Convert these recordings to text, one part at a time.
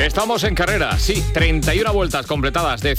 Estamos en carrera, sí, 31 vueltas completadas de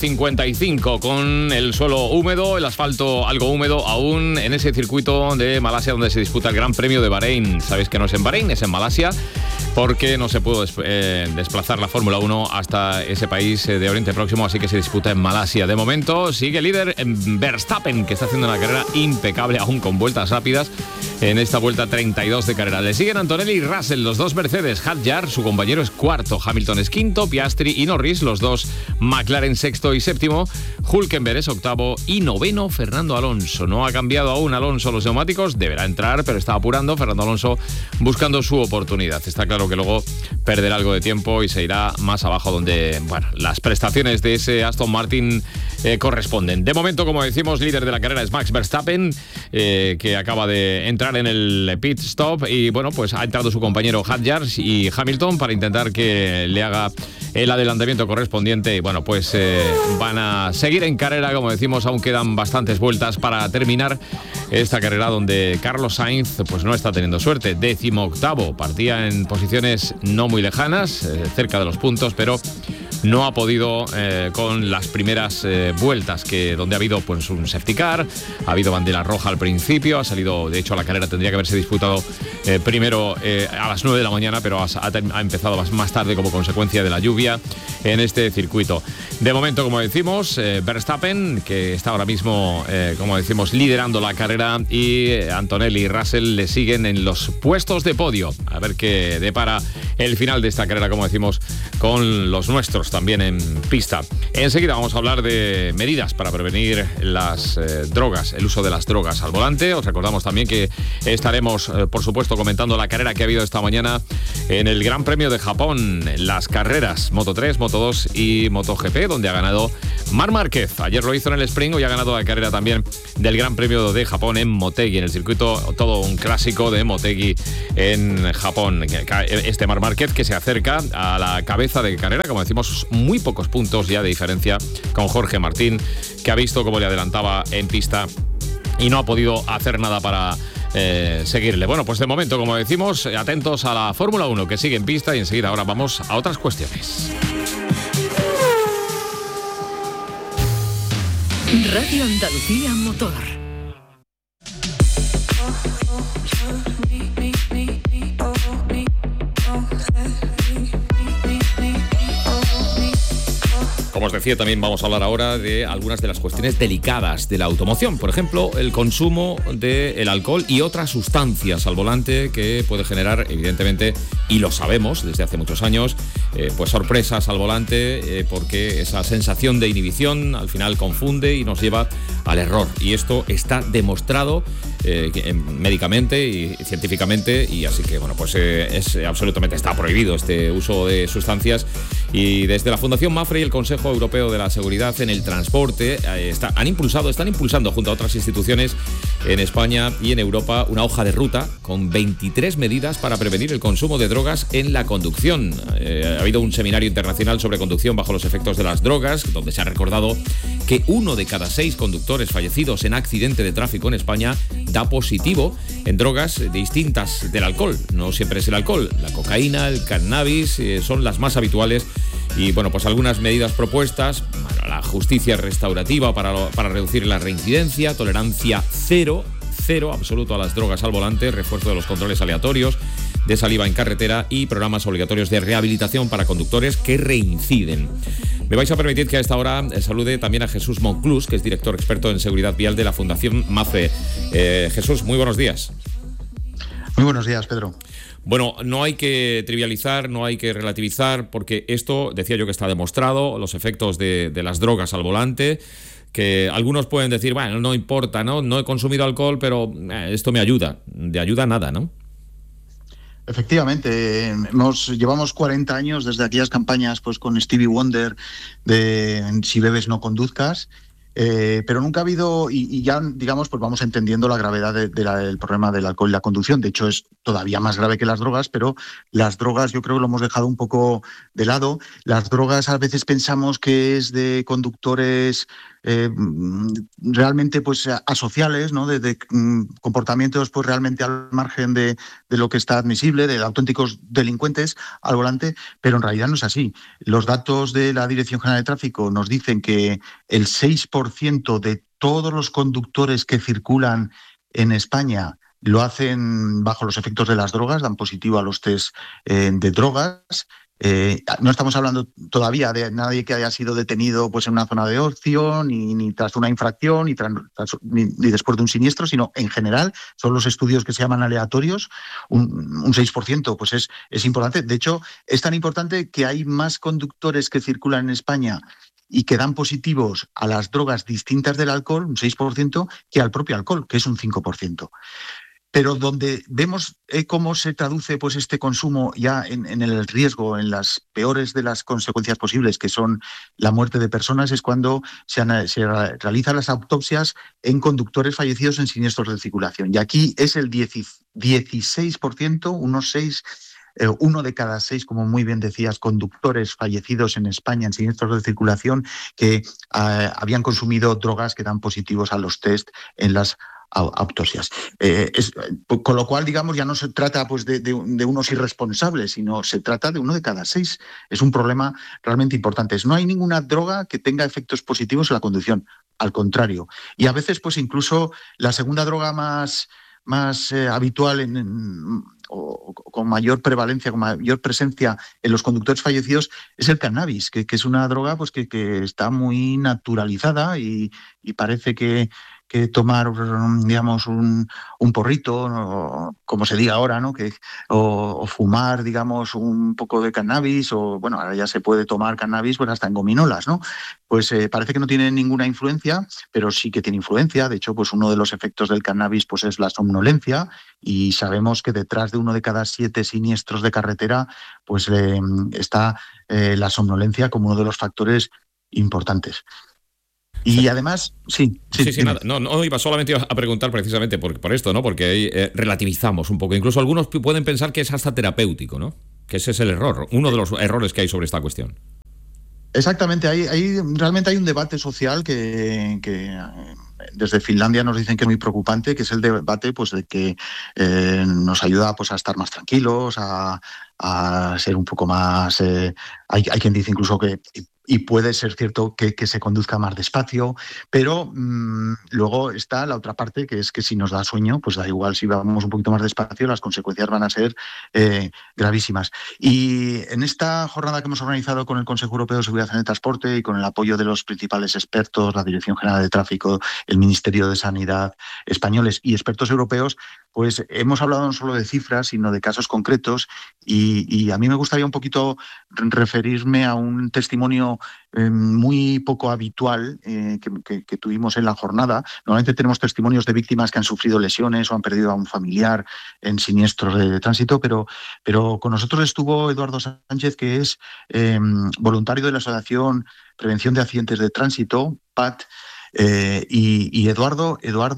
55 con el suelo húmedo, el asfalto algo húmedo aún en ese circuito de Malasia donde se disputa el Gran Premio de Bahrein. Sabéis que no es en Bahrein, es en Malasia, porque no se pudo desplazar la Fórmula 1 hasta ese país de Oriente Próximo, así que se disputa en Malasia. De momento sigue líder Verstappen, que está haciendo una carrera impecable aún con vueltas rápidas en esta vuelta 32 de carrera. Le siguen Antonelli y Russell, los dos Mercedes. Hadjar, su compañero, es cuarto. Hamilton es quinto. Piastri y Norris, los dos McLaren, sexto y séptimo. Hülkenberg es octavo y noveno Fernando Alonso. No ha cambiado aún Alonso los neumáticos, deberá entrar, pero está apurando. Fernando Alonso buscando su oportunidad. Está claro que luego perderá algo de tiempo y se irá más abajo donde, bueno, las prestaciones de ese Aston Martin corresponden. De momento, como decimos, líder de la carrera es Max Verstappen, que acaba de entrar en el pit stop y, bueno, pues ha entrado su compañero Hadjar y Hamilton para intentar que le haga el adelantamiento correspondiente y, bueno, pues van a seguir en carrera, como decimos, aún quedan bastantes vueltas para terminar esta carrera donde Carlos Sainz pues no está teniendo suerte. 18º, partía en posiciones no muy lejanas, cerca de los puntos, pero no ha podido con las primeras vueltas, donde ha habido pues un safety car, ha habido bandera roja al principio, ha salido, de hecho la carrera tendría que haberse disputado primero a las 9 de la mañana, pero ha empezado más tarde como consecuencia de la lluvia en este circuito. De momento, como decimos, Verstappen, que está ahora mismo, como decimos, liderando la carrera, y Antonelli y Russell le siguen en los puestos de podio. A ver qué depara el final de esta carrera, como decimos, con los nuestros también en pista. Enseguida vamos a hablar de medidas para prevenir las drogas, el uso de las drogas al volante. Os recordamos también que estaremos, por supuesto, comentando la carrera que ha habido esta mañana en el Gran Premio de Japón, las carreras Moto3, Moto2 y MotoGP, donde ha ganado Marc Márquez. Ayer lo hizo en el Sprint, hoy ha ganado la carrera también del Gran Premio de Japón en Motegi, en el circuito, todo un clásico de Motegi en Japón. Este Marc Márquez, que se acerca a la cabeza de carrera, como decimos, muy pocos puntos ya de diferencia con Jorge Martín, que ha visto cómo le adelantaba en pista y no ha podido hacer nada para seguirle. Bueno, pues de momento, como decimos, atentos a la Fórmula 1 que sigue en pista, y enseguida ahora vamos a otras cuestiones. Radio Andalucía Motor. Como os decía, también vamos a hablar ahora de algunas de las cuestiones delicadas de la automoción. Por ejemplo, el consumo del alcohol y otras sustancias al volante que puede generar, evidentemente, y lo sabemos desde hace muchos años, pues sorpresas al volante, porque esa sensación de inhibición al final confunde y nos lleva al error. Y esto está demostrado médicamente y científicamente, y así que, bueno, pues absolutamente está prohibido este uso de sustancias. Y desde la Fundación Mapfre y el Consejo Europeo de la Seguridad en el Transporte están impulsando junto a otras instituciones en España y en Europa una hoja de ruta con 23 medidas para prevenir el consumo de drogas en la conducción. Ha habido un seminario internacional sobre conducción bajo los efectos de las drogas, donde se ha recordado que 1 de cada 6 conductores fallecidos en accidente de tráfico en España da positivo en drogas distintas del alcohol. No siempre es el alcohol, la cocaína, el cannabis son las más habituales. Y, bueno, pues algunas medidas propuestas: la justicia restaurativa para reducir la reincidencia, tolerancia cero absoluto a las drogas al volante, refuerzo de los controles aleatorios de saliva en carretera y programas obligatorios de rehabilitación para conductores que reinciden. Me vais a permitir que a esta hora salude también a Jesús Monclús, que es director experto en seguridad vial de la Fundación Mapfre. Jesús, muy buenos días. Muy buenos días, Pedro. Bueno, no hay que trivializar, no hay que relativizar, porque esto, decía yo, que está demostrado, los efectos de las drogas al volante, que algunos pueden decir, bueno, no importa, no he consumido alcohol, pero esto me ayuda. De ayuda nada, ¿no? Efectivamente, llevamos 40 años desde aquellas campañas pues con Stevie Wonder de si bebes no conduzcas, pero nunca ha habido, y ya digamos pues vamos entendiendo la gravedad del problema del alcohol y la conducción. De hecho, es todavía más grave que las drogas, pero las drogas yo creo que lo hemos dejado un poco de lado. Las drogas a veces pensamos que es de conductores realmente pues asociales, ¿no? de comportamientos pues realmente al margen de lo que está admisible, de auténticos delincuentes al volante, pero en realidad no es así. Los datos de la Dirección General de Tráfico nos dicen que el 6% de todos los conductores que circulan en España lo hacen bajo los efectos de las drogas, dan positivo a los test de drogas. No estamos hablando todavía de nadie que haya sido detenido pues, en una zona de ocio, ni tras una infracción, ni después de un siniestro, sino en general son los estudios que se llaman aleatorios. Un 6% pues es importante. De hecho, es tan importante que hay más conductores que circulan en España y que dan positivos a las drogas distintas del alcohol, un 6%, que al propio alcohol, que es un 5%. Pero donde vemos cómo se traduce pues, este consumo ya en el riesgo, en las peores de las consecuencias posibles, que son la muerte de personas, es cuando se realizan las autopsias en conductores fallecidos en siniestros de circulación. Y aquí es el 16%, uno de cada 6, como muy bien decías, conductores fallecidos en España en siniestros de circulación que habían consumido drogas que dan positivos a los test en las autopsias. Con lo cual, digamos, ya no se trata pues, de unos irresponsables, sino se trata de uno de cada 6. Es un problema realmente importante. No hay ninguna droga que tenga efectos positivos en la conducción, al contrario. Y a veces, pues incluso la segunda droga más habitual o con mayor prevalencia, con mayor presencia en los conductores fallecidos es el cannabis, que es una droga pues, que está muy naturalizada y parece que tomar, digamos, un porrito, como se diga ahora, ¿no? O fumar, digamos, un poco de cannabis, o bueno, ahora ya se puede tomar cannabis pues hasta en gominolas, ¿no? Pues parece que no tiene ninguna influencia, pero sí que tiene influencia. De hecho, pues uno de los efectos del cannabis pues es la somnolencia, y sabemos que detrás de uno de cada 7 siniestros de carretera pues está la somnolencia como uno de los factores importantes. Y además, sí. Nada, no iba solamente a preguntar precisamente por esto, ¿no? Porque ahí relativizamos un poco. Incluso algunos pueden pensar que es hasta terapéutico, ¿no? Que ese es el error, uno de los errores que hay sobre esta cuestión. Exactamente, realmente hay un debate social que desde Finlandia nos dicen que es muy preocupante, que es el debate pues, de que nos ayuda pues, a estar más tranquilos, a ser un poco más... hay quien dice incluso que... Y puede ser cierto que se conduzca más despacio, pero luego está la otra parte, que es que si nos da sueño, pues da igual si vamos un poquito más despacio, las consecuencias van a ser gravísimas. Y en esta jornada que hemos organizado con el Consejo Europeo de Seguridad en el Transporte y con el apoyo de los principales expertos, la Dirección General de Tráfico, el Ministerio de Sanidad españoles y expertos europeos, pues hemos hablado no solo de cifras, sino de casos concretos, y a mí me gustaría un poquito referirme a un testimonio muy poco habitual que tuvimos en la jornada. Normalmente tenemos testimonios de víctimas que han sufrido lesiones o han perdido a un familiar en siniestros de tránsito, pero con nosotros estuvo Eduardo Sánchez, que es voluntario de la Asociación Prevención de Accidentes de Tránsito, PAT, y Eduardo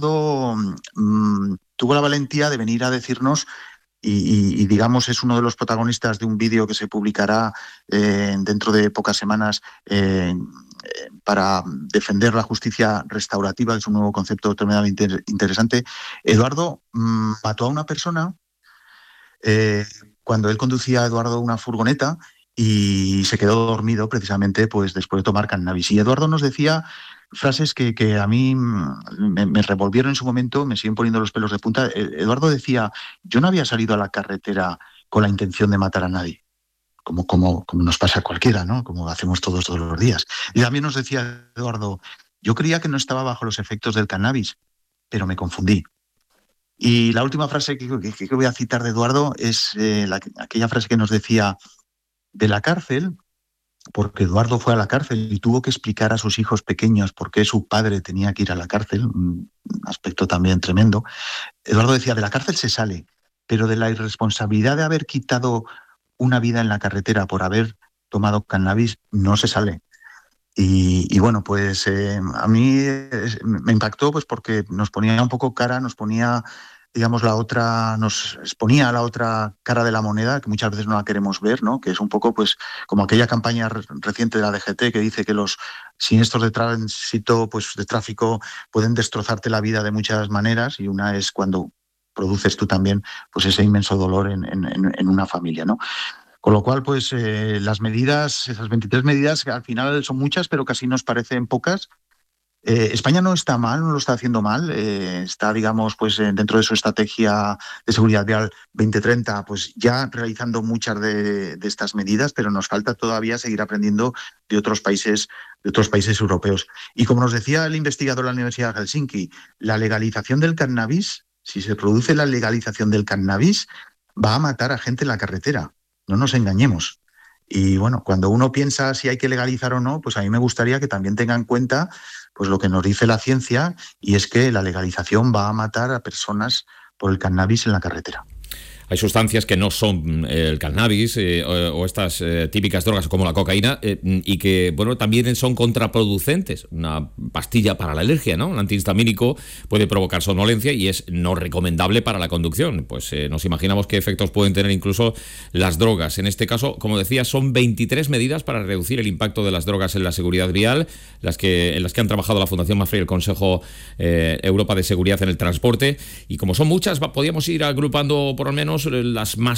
tuvo la valentía de venir a decirnos, y digamos es uno de los protagonistas de un vídeo que se publicará dentro de pocas semanas para defender la justicia restaurativa, que es un nuevo concepto tremendamente interesante. Eduardo mató a una persona cuando él conducía, Eduardo, una furgoneta, y se quedó dormido precisamente pues, después de tomar cannabis. Y Eduardo nos decía frases que a mí me revolvieron en su momento, me siguen poniendo los pelos de punta. Eduardo decía: yo no había salido a la carretera con la intención de matar a nadie, como nos pasa a cualquiera, ¿no? Como hacemos todos los días. Y también nos decía Eduardo: yo creía que no estaba bajo los efectos del cannabis, pero me confundí. Y la última frase que voy a citar de Eduardo es aquella frase que nos decía de la cárcel, porque Eduardo fue a la cárcel y tuvo que explicar a sus hijos pequeños por qué su padre tenía que ir a la cárcel, un aspecto también tremendo. Eduardo decía: de la cárcel se sale, pero de la irresponsabilidad de haber quitado una vida en la carretera por haber tomado cannabis no se sale. Y bueno, pues a mí me impactó pues porque nos ponía un poco cara, nos ponía digamos, nos exponía a la otra cara de la moneda, que muchas veces no la queremos ver, ¿no? Que es un poco, pues, como aquella campaña reciente de la DGT que dice que los siniestros de tránsito, pues, de tráfico, pueden destrozarte la vida de muchas maneras, y una es cuando produces tú también, pues, ese inmenso dolor en una familia, ¿no? Con lo cual, pues, las medidas, esas 23 medidas, que al final son muchas, pero casi nos parecen pocas. España no está mal, no lo está haciendo mal. Está, digamos, pues dentro de su estrategia de seguridad vial 2030, pues ya realizando muchas de estas medidas, pero nos falta todavía seguir aprendiendo de otros países europeos. Y como nos decía el investigador de la Universidad de Helsinki, la legalización del cannabis, si se produce la legalización del cannabis, va a matar a gente en la carretera. No nos engañemos. Y bueno, cuando uno piensa si hay que legalizar o no, pues a mí me gustaría que también tenga en cuenta pues lo que nos dice la ciencia, y es que la legalización va a matar a personas por el cannabis en la carretera. Hay sustancias que no son el cannabis o estas típicas drogas como la cocaína y que, bueno, también son contraproducentes. Una pastilla para la alergia, ¿no? Un antihistamínico puede provocar somnolencia y es no recomendable para la conducción. Pues nos imaginamos qué efectos pueden tener incluso las drogas. En este caso, como decía, son 23 medidas para reducir el impacto de las drogas en la seguridad vial, en las que han trabajado la Fundación Mapfre y el Consejo Europa de Seguridad en el Transporte. Y como son muchas, podríamos ir agrupando por lo menos las más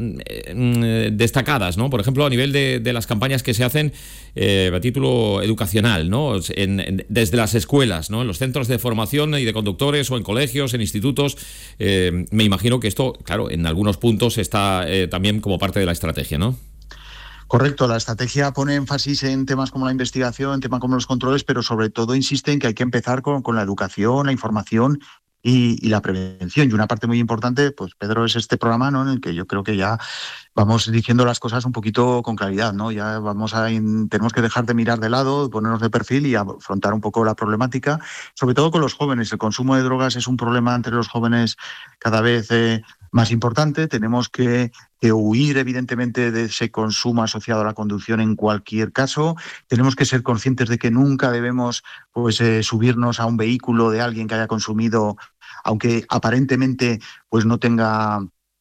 destacadas, ¿no? Por ejemplo, a nivel de las campañas que se hacen a título educacional, ¿no? Desde las escuelas, ¿no? En los centros de formación y de conductores o en colegios, en institutos. Me imagino que esto, claro, en algunos puntos está también como parte de la estrategia, ¿no? Correcto, la estrategia pone énfasis en temas como la investigación, en temas como los controles, pero sobre todo insiste en que hay que empezar con la educación, la información y la prevención. Y una parte muy importante, pues Pedro, es este programa, ¿no? En el que yo creo que ya vamos diciendo las cosas un poquito con claridad, ¿no? Ya tenemos que dejar de mirar de lado, ponernos de perfil y afrontar un poco la problemática, sobre todo con los jóvenes. El consumo de drogas es un problema entre los jóvenes cada vez más importante. Tenemos que huir, evidentemente, de ese consumo asociado a la conducción en cualquier caso. Tenemos que ser conscientes de que nunca debemos, pues, subirnos a un vehículo de alguien que haya consumido, aunque aparentemente pues no tenga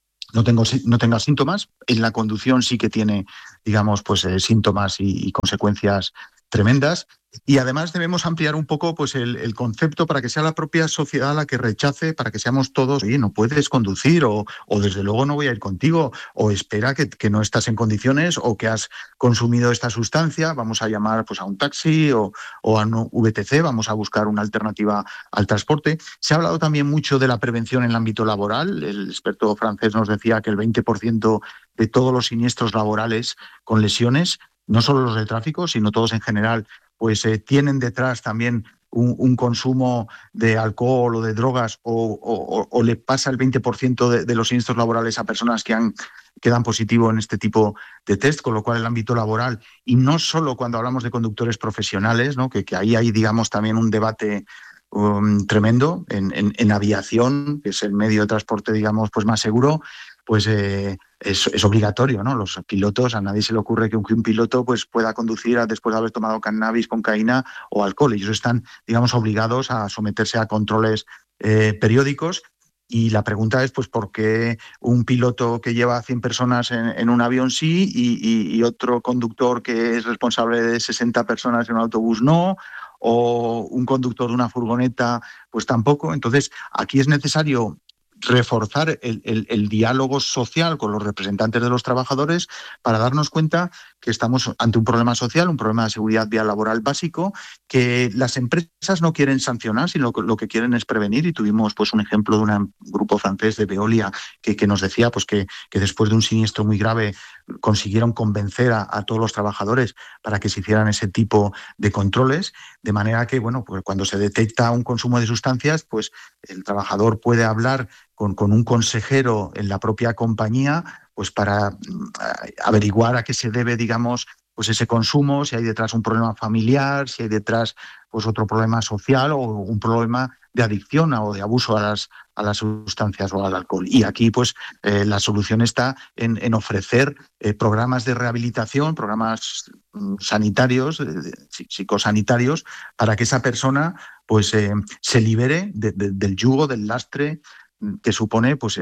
síntomas. En la conducción sí que tiene, digamos, pues síntomas y consecuencias tremendas. Y además debemos ampliar un poco, pues, el concepto para que sea la propia sociedad la que rechace, para que seamos todos, oye, no puedes conducir, o desde luego no voy a ir contigo, o espera que no estás en condiciones, o que has consumido esta sustancia, vamos a llamar, pues, a un taxi o a un VTC, vamos a buscar una alternativa al transporte. Se ha hablado también mucho de la prevención en el ámbito laboral. El experto francés nos decía que el 20% de todos los siniestros laborales con lesiones, no solo los de tráfico, sino todos en general, pues tienen detrás también un consumo de alcohol o de drogas, o le pasa el 20% de los siniestros laborales a personas que dan positivo en este tipo de test, con lo cual el ámbito laboral, y no solo cuando hablamos de conductores profesionales, ¿no? que ahí hay, digamos, también un debate tremendo en aviación, que es el medio de transporte, digamos, pues más seguro, pues es obligatorio, ¿no? Los pilotos, a nadie se le ocurre que un piloto pues pueda conducir después de haber tomado cannabis, cocaína o alcohol. Ellos están, digamos, obligados a someterse a controles periódicos. Y la pregunta es, pues, ¿por qué un piloto que lleva a 100 personas en un avión sí y otro conductor que es responsable de 60 personas en un autobús no? O un conductor de una furgoneta, pues tampoco. Entonces, aquí es necesario reforzar el diálogo social con los representantes de los trabajadores para darnos cuenta que estamos ante un problema social, un problema de seguridad vial laboral básico, que las empresas no quieren sancionar, sino lo que quieren es prevenir. Y tuvimos, pues, un ejemplo de un grupo francés de Veolia que nos decía, pues, que después de un siniestro muy grave consiguieron convencer a todos los trabajadores para que se hicieran ese tipo de controles, de manera que, bueno, pues cuando se detecta un consumo de sustancias, pues el trabajador puede hablar con un consejero en la propia compañía, pues para averiguar a qué se debe, digamos, pues ese consumo, si hay detrás un problema familiar, si hay detrás, pues, otro problema social o un problema de adicción o de abuso a las sustancias o al alcohol. Y aquí, pues, la solución está en ofrecer programas de rehabilitación, programas sanitarios, psicosanitarios, para que esa persona, pues, se libere del yugo, del lastre que supone pues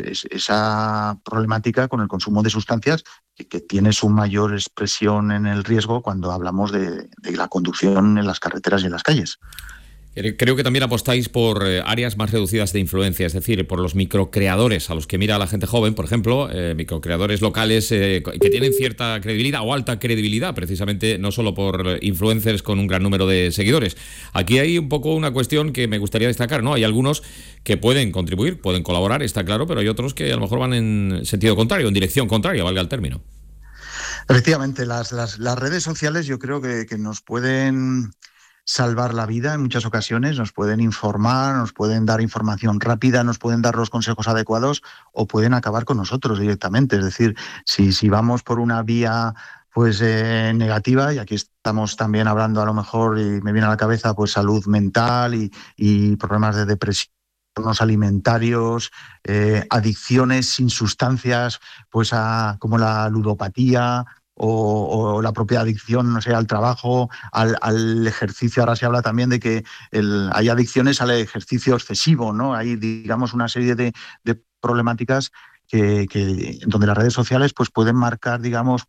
esa problemática con el consumo de sustancias que tiene su mayor expresión en el riesgo cuando hablamos de la conducción en las carreteras y en las calles. Creo que también apostáis por áreas más reducidas de influencia, es decir, por los microcreadores a los que mira la gente joven, por ejemplo, microcreadores locales que tienen cierta credibilidad o alta credibilidad, precisamente no solo por influencers con un gran número de seguidores. Aquí hay un poco una cuestión que me gustaría destacar, ¿no? Hay algunos que pueden contribuir, pueden colaborar, está claro, pero hay otros que a lo mejor van en sentido contrario, en dirección contraria, valga el término. Efectivamente, las redes sociales yo creo que nos pueden salvar la vida en muchas ocasiones, nos pueden informar, nos pueden dar información rápida, nos pueden dar los consejos adecuados o pueden acabar con nosotros directamente. Es decir, si vamos por una vía pues negativa, y aquí estamos también hablando a lo mejor, y me viene a la cabeza pues salud mental y problemas de depresión alimentarios, adicciones sin sustancias, pues como la ludopatía, o la propia adicción, no sé, al trabajo, al ejercicio. Ahora se habla también de que hay adicciones al ejercicio excesivo, ¿no? Hay, digamos, una serie de problemáticas donde las redes sociales pues pueden marcar, digamos,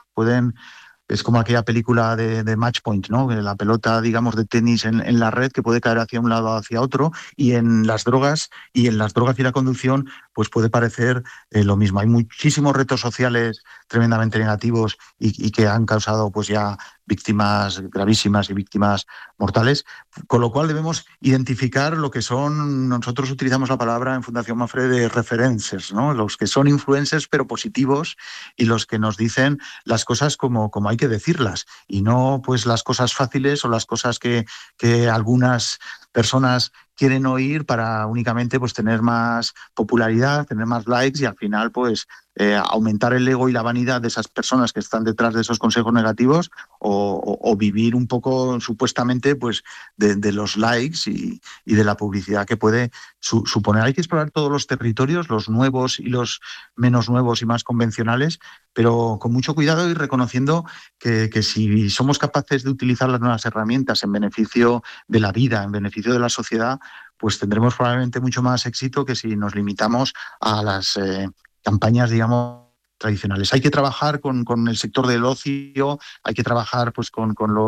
es como aquella película de Match Point, ¿no? La pelota, digamos, de tenis en la red que puede caer hacia un lado o hacia otro, y en las drogas y la conducción pues puede parecer lo mismo. Hay muchísimos retos sociales tremendamente negativos y que han causado pues ya víctimas gravísimas y víctimas mortales, con lo cual debemos identificar lo que son, nosotros utilizamos la palabra en Fundación Mapfre de referencers, ¿no? Los que son influencers pero positivos y los que nos dicen las cosas como hay que decirlas y no pues las cosas fáciles o las cosas que algunas personas quieren oír para únicamente pues tener más popularidad, tener más likes y al final pues aumentar el ego y la vanidad de esas personas que están detrás de esos consejos negativos o vivir un poco supuestamente pues de los likes y de la publicidad que puede suponer. Hay que explorar todos los territorios, los nuevos y los menos nuevos y más convencionales, pero con mucho cuidado y reconociendo que si somos capaces de utilizar las nuevas herramientas en beneficio de la vida, en beneficio de la sociedad, pues tendremos probablemente mucho más éxito que si nos limitamos a las campañas, digamos, tradicionales. Hay que trabajar con el sector del ocio, hay que trabajar pues con los